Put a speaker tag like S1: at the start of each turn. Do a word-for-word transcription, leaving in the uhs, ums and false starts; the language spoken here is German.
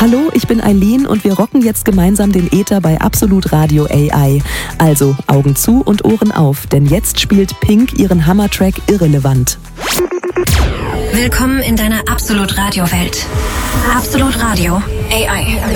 S1: Hallo, ich bin Eileen und wir rocken jetzt gemeinsam den Äther bei Absolut Radio A I. Also Augen zu und Ohren auf, denn jetzt spielt Pink ihren Hammertrack Irrelevant.
S2: Willkommen in deiner Absolut Radio Welt. Absolut Radio A I.